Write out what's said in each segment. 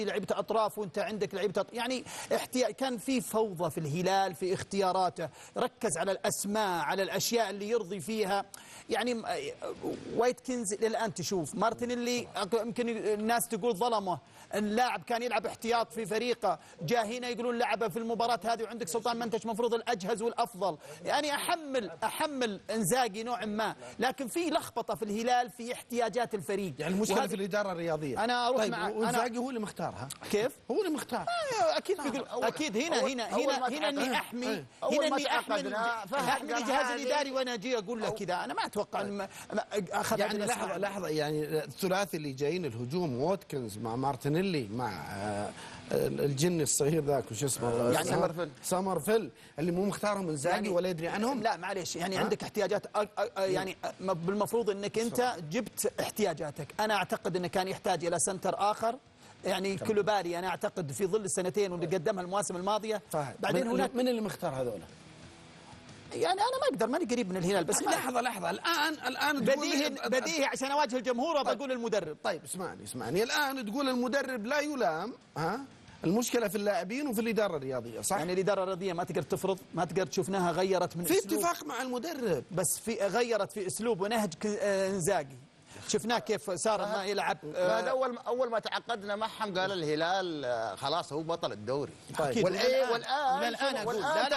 لعيبه اطراف وانت عندك لعيبه يعني كان في فوضى في الهلال في اختياراته، ركز على الاسماء على الاشياء اللي يرضي فيها. يعني وايتكنز للان تشوف مارتينيلي يمكن الناس تقول ظلمه، اللاعب كان يلعب احتياط في فريقه، جاء هنا يقولون لعبه في المباراه هذه وعندك سلطان منتج مفروض الاجهز والافضل. يعني احمل انزاجي نوعا ما، لكن في لخبطه في الهلال في احتياجات الفريق. يعني المشكله في الاداره الرياضيه. انا اروح طيب مع وانزاجي هو اللي مختارها. كيف؟ هو اللي مختار. اكيد بيقول اكيد هنا اني احمي احمي الجهاز الاداري وانا اجي اقول له كذا. انا ما اتوقع ان اخذ يعني لحظه يعني الثلاثي اللي جايين الهجوم واتكنز مع مارتينيلي مع الجن الصغير ذاك وش اسمه يعني سامرفيل اللي مو مختارهم انزاجي يعني ولا يدري عنهم. لا معليش يعني عندك احتياجات يعني بالمفروض انك انت جبت احتياجاتك. انا اعتقد انه كان يحتاج الى سنتر اخر. يعني كولوبالي انا اعتقد في ظل السنتين واللي قدمها المواسم الماضيه. بعدين هناك من اللي مختار هذول؟ يعني انا ما اقدر ماني قريب من الهلال بس لحظه الان بديهي عشان اواجه الجمهور بقول المدرب. طيب اسمعني الان تقول المدرب لا يلام. المشكله في اللاعبين وفي الاداره الرياضيه صح؟ يعني الاداره الرياضيه ما تقدر تفرض، ما تقدر تشوفناها غيرت من في اتفاق مع المدرب بس في غيرت في اسلوب ونهج انزاجي. شفناه كيف صار ما يلعب. هذا اول ما تعاقدنا معهم قال الهلال خلاص هو بطل الدوري. طيب والان اقول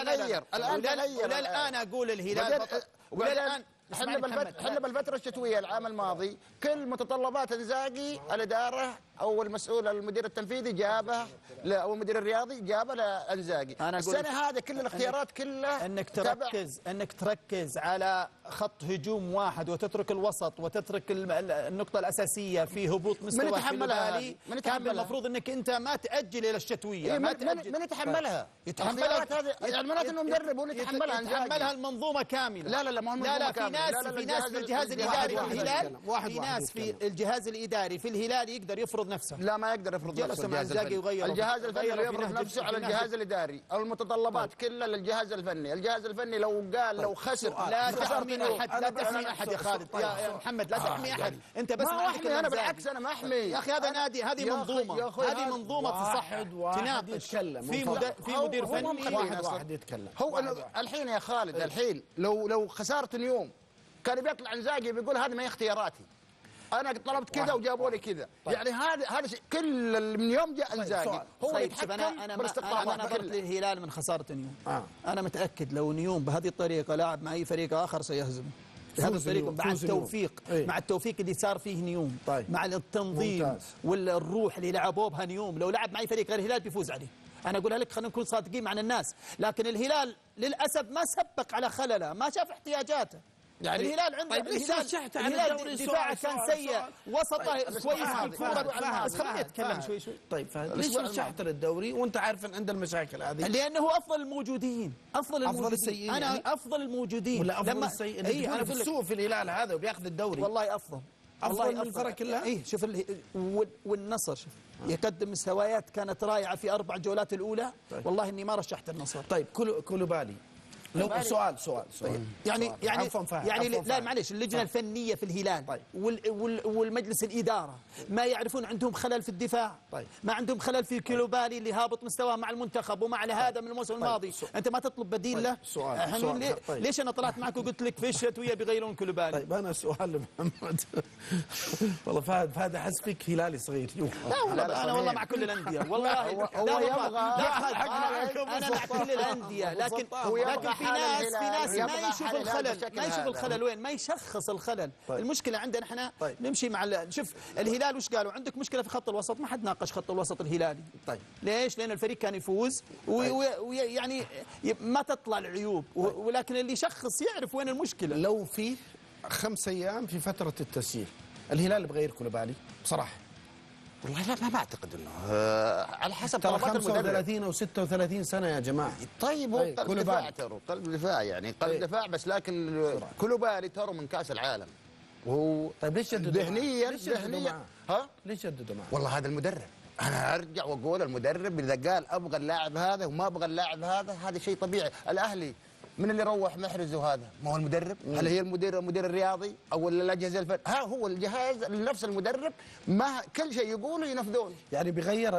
الان اقول الهلال بطل. والان احنا بالفتره الشتويه العام الماضي كل متطلبات انزاجي الاداره او المسؤول المدير التنفيذي جابه او المدير الرياضي جابه لانزاجي. السنه هذه كل الاختيارات كلها انك تركز على خط هجوم واحد وتترك الوسط وتترك النقطه الاساسيه في هبوط مستوى كولوبالي. كان المفروض انك انت ما تاجل الى الشتويه. من يتحملها؟ يعني معناته انه مدرب هو اللي يتحملها. يتحملها المنظومه كامله. لا في ناس في الجهاز الاداري في الهلال، في ناس في الجهاز الاداري في الهلال يقدر يفرض نفسه. لا ما يقدر يفرض نفسه. الجهاز الفني يفرض نفسه على الجهاز الاداري. المتطلبات كلها للجهاز الفني. الجهاز الفني لو خسر لا تحمي احد يا خالد يا محمد. لا تحمي احد. انت بس ما احمي. انا بالعكس انا ما احمي يا اخي. هذا نادي، هذه منظومه تصح تناقش في مدير فني واحد يتكلم. هو الحين يا خالد الحين لو خسرت اليوم كان بيطلع انزاجي بيقول هذه ما هي اختياراتي، انا طلبت كذا وجابوا لي كذا. يعني هذا كل من يوم جاء انزاجي هو يتحكم. انا نظرت للهلال من خساره نيوم. انا متاكد لو نيوم بهذه الطريقه لاعب مع اي فريق اخر سيهزمه بهذه الطريقه مع التوفيق. مع التوفيق اللي صار فيه نيوم. مع التنظيم والروح اللي لعبوه بها نيوم، لو لعب مع اي فريق غير الهلال بيفوز عليه. انا اقولها لك خلينا نكون صادقين مع الناس. لكن الهلال للاسف ما سبق على خلله، ما شاف احتياجاته. يعني الهلال عنده الهلال دفاعه كان سيء، وسطه كويس في الكوره. بس خليني اتكلم شوي. طيب ليش رشحت للدوري وانت عارف ان عنده المشاكل هذه؟ لانه افضل الموجودين. افضل السيئين. انا افضل الموجودين. ولا افضل السيئين؟ انا في السوق في الهلال هذا وبياخذ الدوري. والله افضل من الفرق كلها. شوف والنصر شوف يقدم مستويات كانت رائعه في 4 جولات الاولى. والله اني ما رشحت النصر. طيب كولوبالي لو سؤال يعني لا معلش اللجنه الفنيه في الهلال والمجلس الاداره ما يعرفون عندهم خلل في الدفاع. ما عندهم خلل في كولوبالي اللي هابط مستواه مع المنتخب ومع هذا من الموسم الماضي. انت ما تطلب بديل له. ليش انا طلعت معك وقلت لك في الشتويه بيغيرون كولوبالي؟ طيب انا سؤال لمحمد. والله فهد احس فيك هلالي صغير. لا والله انا والله مع كل الانديه والله. هو يبغى انا مع كل الانديه لكن في ناس ما يشوف الخلل وين، ما يشخص الخلل. المشكله عندنا احنا نمشي مع شوف الهلال وش قالوا عندك مشكله في خط الوسط. ما حد ناقش خط الوسط الهلالي. ليش؟ لان الفريق كان يفوز ويعني ما تطلع العيوب، ولكن اللي يشخص يعرف وين المشكله. لو في 5 ايام في فتره التسيير الهلال بغير كولوبالي بصراحه. والله لا ما بعتقد انه على حسب طلبات المدرب. 35 و36 سنه يا جماعه. طيب هو قلب دفاع قلب دفاع يعني قلب دفاع بس لكن كولوبالي ترى من كاس العالم وهو طيب ليش جددوا ذهنيا ليش جددوا معه؟ والله هذا المدرب انا ارجع واقول المدرب اذا قال ابغى اللاعب هذا وما ابغى اللاعب هذا شيء طبيعي. الاهلي من اللي روح محرز وهذا ما هو المدرب؟ هل هي المدير الرياضي او الاجهزه هو الجهاز نفس المدرب ما كل شيء يقوله ينفذون. يعني بيغير